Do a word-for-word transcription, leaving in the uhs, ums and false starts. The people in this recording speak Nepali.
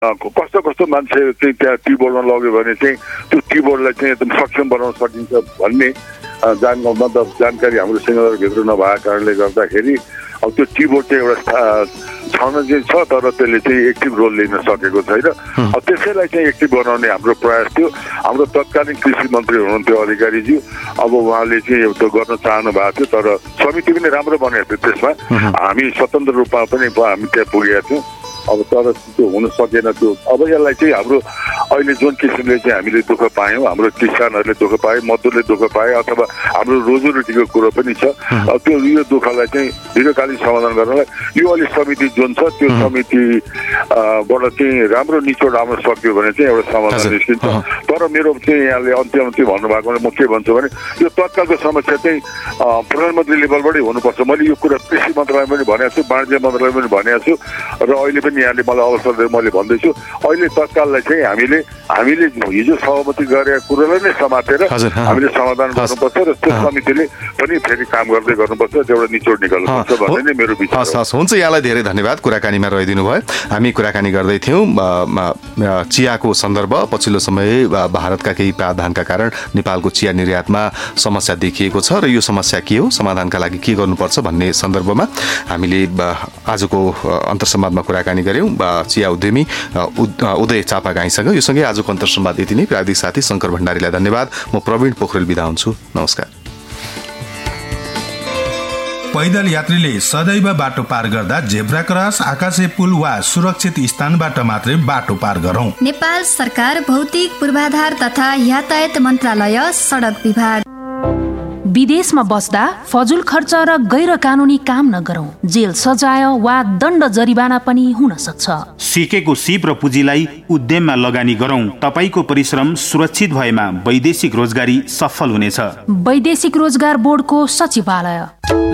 कस्तो कस्तो मान्छे चाहिँ त्यहाँ टी बोर्डमा लग्यो भने चाहिँ त्यो टी बोर्डलाई चाहिँ एकदम सक्षम बनाउन सकिन्छ भन्ने जान मतलब जानकारी हाम्रो सिंहदरभित्र नभएको कारणले गर्दाखेरि अब त्यो टी बोर्ड चाहिँ एउटा छन चाहिँ छ तर त्यसले चाहिँ एक्टिभ रोल लिन सकेको छैन। अब त्यसैलाई चाहिँ एक्टिभ बनाउने हाम्रो प्रयास थियो। हाम्रो तत्कालीन कृषि मन्त्री हुनुहुन्थ्यो अधिकारीज्यू, अब उहाँले चाहिँ त्यो गर्न चाहनु भएको थियो तर समिति पनि राम्रो बनेको थियो। त्यसमा हामी स्वतन्त्र रूपमा पनि हामी त्यहाँ पुगेका थियौँ। अब तर त्यो हुन सकेन। त्यो अब यसलाई चाहिँ हाम्रो अहिले जुन किसिमले चाहिँ हामीले दुःख पायौँ, हाम्रो किसानहरूले दुःख पाए, मजदुरले दुःख पाए अथवा हाम्रो रोजीरोटीको कुरो पनि छ। त्यो यो दुःखलाई चाहिँ दीर्घकालीन समाधान गर्नलाई यो अहिले समिति जुन छ त्यो समितिबाट चाहिँ राम्रो निचोड आउन सक्यो भने चाहिँ एउटा समाधान निस्किन्छ। तर मेरो चाहिँ यहाँले अन्तिम अन्तिम भन्नुभएको म के भन्छु भने यो तत्कालको समस्या चाहिँ प्रधानमन्त्री लेभलबाटै हुनुपर्छ। मैले यो कुरा कृषि मन्त्रालयमा पनि भनेको छु, वाणिज्य मन्त्रालयमा पनि भनेको छु र अहिले पनि यहाँले मलाई अवसर दिएर मैले भन्दैछु। अहिले तत्काललाई चाहिँ हामीले हामीले हिजो सहमति गरेका कुरोलाई नै समातेर हामीले समाधान गर्नुपर्छ र त्यो समितिले पनि फेरि काम गर्दै गर्नुपर्छ, एउटा निचोड निकाल्नुपर्छ भन्ने नै मेरो विचार हो। हस्, हुन्छ। यहाँलाई धेरै धन्यवाद कुराकानीमा रहिदिनु भयो। हामी कुराकानी गर्दै थियौँ चियाको सन्दर्भ। पछिल्लो समय भारतका केही प्रावधानका कारण नेपालको चिया निर्यातमा समस्या देखिएको छ र यो समस्या के हो, समाधानका लागि के गर्नुपर्छ भन्ने सन्दर्भमा हामीले आजको अन्तर्संवादमा कुराकानी गर्यौँ चिया उद्यमी उदय चापागाईसँग। यो सँगै आजको अन्तर्संवाद यति नै। प्राविधिक साथी शङ्कर भण्डारीलाई धन्यवाद। म प्रवीण पोखरेल बिदा हुन्छु। नमस्कार। पैदल यात्रीले सदैव बाटो पार गर्दा जेब्रा क्रस, आकाशे पुल वा सुरक्षित स्थानबाट मात्रै बाटो पार गरौं। नेपाल सरकार भौतिक पूर्वाधार तथा यातायात मन्त्रालय, सडक विभाग। विदेशमा बस्दा फजुल खर्च र गैर कानुनी काम नगरौं। जेल सजाय वा दण्ड जरिवाना पनि हुन सक्छ। सिकेको सिप र पुँजीलाई उद्यममा लगानी गरौं। तपाईको परिश्रम सुरक्षित भएमा वैदेशिक रोजगारी सफल हुनेछ। वैदेशिक रोजगार बोर्डको सचिवालय।